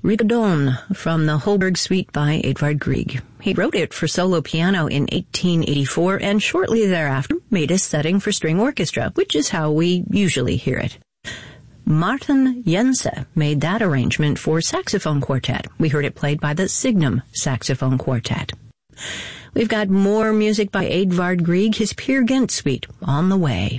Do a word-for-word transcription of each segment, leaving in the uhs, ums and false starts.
Rigodon from the Holberg Suite by Edvard Grieg. He wrote it for solo piano in eighteen eighty-four and shortly thereafter made a setting for string orchestra, which is how we usually hear it. Martin Jense made that arrangement for saxophone quartet. We heard it played by the Signum Saxophone Quartet. We've got more music by Edvard Grieg, his Peer Gynt Suite, on the way.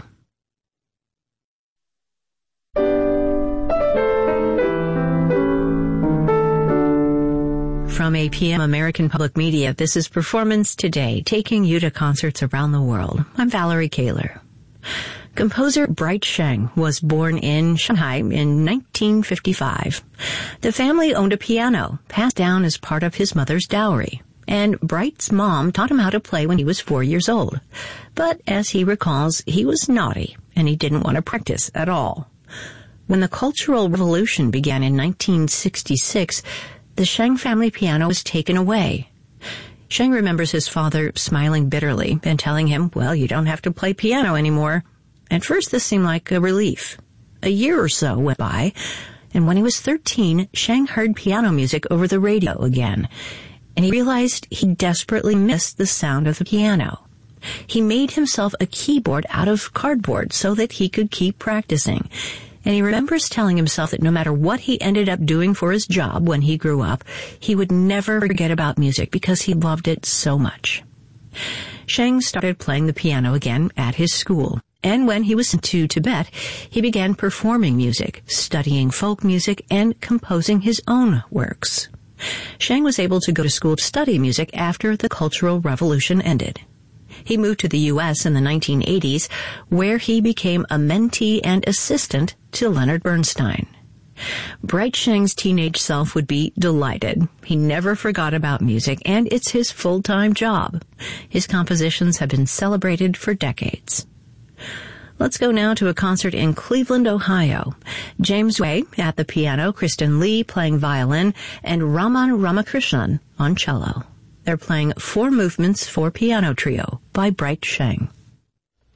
From A P M American Public Media, this is Performance Today, taking you to concerts around the world. I'm Valerie Kaler. Composer Bright Sheng was born in Shanghai in nineteen fifty-five. The family owned a piano, passed down as part of his mother's dowry, and Bright's mom taught him how to play when he was four years old. But as he recalls, he was naughty, and he didn't want to practice at all. When the Cultural Revolution began in nineteen sixty-six, the Sheng family piano was taken away. Sheng remembers his father smiling bitterly and telling him, well, you don't have to play piano anymore. At first, this seemed like a relief. A year or so went by, and when he was thirteen, Sheng heard piano music over the radio again, and he realized he desperately missed the sound of the piano. He made himself a keyboard out of cardboard so that he could keep practicing. And he remembers telling himself that no matter what he ended up doing for his job when he grew up, he would never forget about music because he loved it so much. Sheng started playing the piano again at his school, and when he was sent to Tibet, he began performing music, studying folk music, and composing his own works. Sheng was able to go to school to study music after the Cultural Revolution ended. He moved to the U S in the nineteen eighties, where he became a mentee and assistant to Leonard Bernstein. Bright Sheng's teenage self would be delighted. He never forgot about music, and it's his full-time job. His compositions have been celebrated for decades. Let's go now to a concert in Cleveland, Ohio. James Way at the piano, Kristen Lee playing violin, and Raman Ramakrishnan on cello. They're playing Four Movements for Piano Trio by Bright Sheng.